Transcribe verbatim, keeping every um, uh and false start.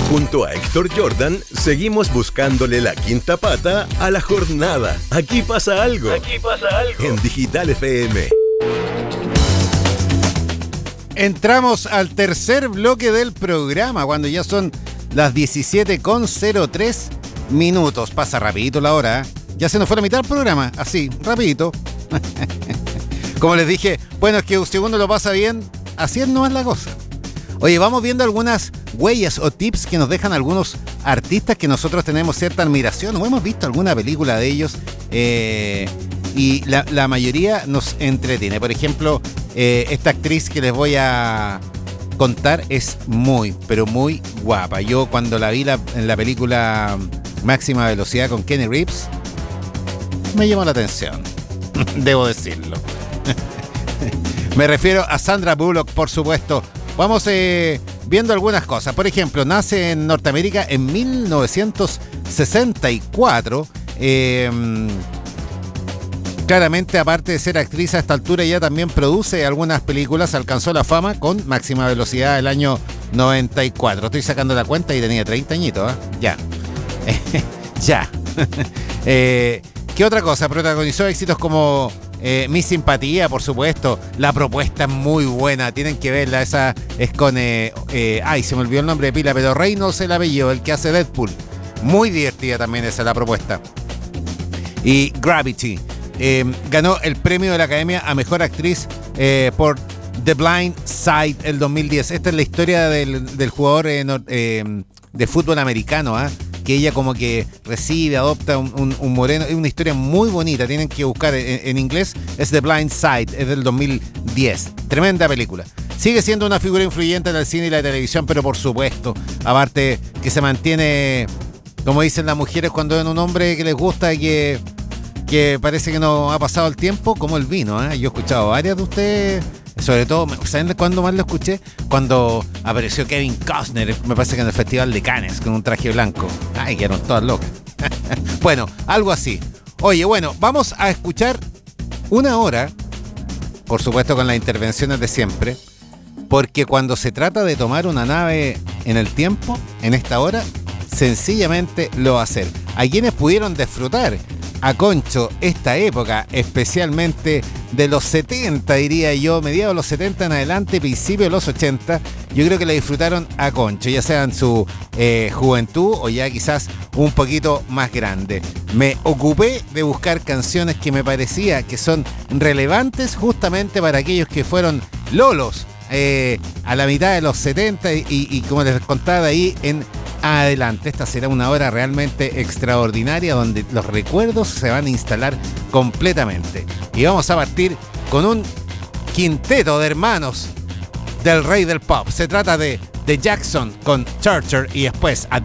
Junto a Héctor Jordan, seguimos buscándole la quinta pata a la jornada. Aquí pasa algo. Aquí pasa algo. En Digital F M. Entramos al tercer bloque del programa, cuando ya son las diecisiete con cero tres minutos. Pasa rapidito la hora, ¿eh? Ya se nos fue la mitad del programa, así, rapidito. Como les dije, bueno, es que si uno lo pasa bien, así es nomás la cosa. Oye, vamos viendo algunas huellas o tips que nos dejan algunos artistas que nosotros tenemos cierta admiración o hemos visto alguna película de ellos, eh, y la, la mayoría nos entretiene. Por ejemplo, eh, esta actriz que les voy a contar es muy, pero muy guapa. Yo cuando la vi la, en la película Máxima Velocidad con Kenny Reeves, me llamó la atención, debo decirlo. Me refiero a Sandra Bullock, por supuesto. Vamos eh, viendo algunas cosas. Por ejemplo, nace en Norteamérica en mil novecientos sesenta y cuatro. Eh, claramente, aparte de ser actriz a esta altura, ella también produce algunas películas. Alcanzó la fama con Máxima Velocidad el año noventa y cuatro. Estoy sacando la cuenta y tenía treinta añitos, ¿eh? Ya. ya. eh, ¿Qué otra cosa? Protagonizó éxitos como eh, Mi Simpatía, por supuesto. La Propuesta es muy buena, tienen que verla. Esa es con... Eh, eh, ay, se me olvidó el nombre de pila, pero Reynolds el apellido, el que hace Deadpool. Muy divertida también esa, La Propuesta. Y Gravity. Eh, ganó el premio de la Academia a Mejor Actriz eh, por The Blind Side el dos mil diez. Esta es la historia del, del jugador eh, no, eh, de fútbol americano, ¿eh? que ella como que recibe, adopta un, un, un moreno. Es una historia muy bonita, tienen que buscar en, en inglés. Es The Blind Side, es del dos mil diez. Tremenda película. Sigue siendo una figura influyente en el cine y la televisión, pero por supuesto, aparte que se mantiene, como dicen las mujeres cuando ven un hombre que les gusta y que, que parece que no ha pasado el tiempo, como el vino, ¿eh? Yo he escuchado varias de ustedes. Sobre todo, ¿saben cuándo más lo escuché? Cuando apareció Kevin Costner, me parece que en el Festival de Cannes, con un traje blanco. Ay, quedaron todas locas. Bueno, algo así. Oye, bueno, vamos a escuchar una hora, por supuesto con las intervenciones de siempre, porque cuando se trata de tomar una nave en el tiempo, en esta hora, sencillamente lo va a hacer. A quienes pudieron disfrutar a concho esta época, especialmente de los setenta, diría yo, mediados de los setenta en adelante, principios de los ochenta, yo creo que la disfrutaron a concho, ya sea en su eh, juventud o ya quizás un poquito más grande. Me ocupé de buscar canciones que me parecía que son relevantes justamente para aquellos que fueron lolos eh, a la mitad de los setenta y, y como les contaba, de ahí en adelante. Esta será una hora realmente extraordinaria donde los recuerdos se van a instalar completamente. Y vamos a partir con un quinteto de hermanos del rey del pop. Se trata de The Jackson con Churchill y después a